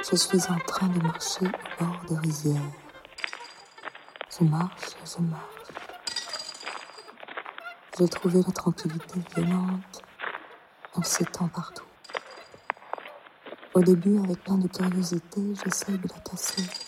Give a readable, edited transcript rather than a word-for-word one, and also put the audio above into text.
Je suis en train de marcher au bord des rizières. Je marche et je marche. J'ai trouvé la tranquillité violente. Elle s'étend partout. Au début, avec plein de curiosité, j'essaye de la casser.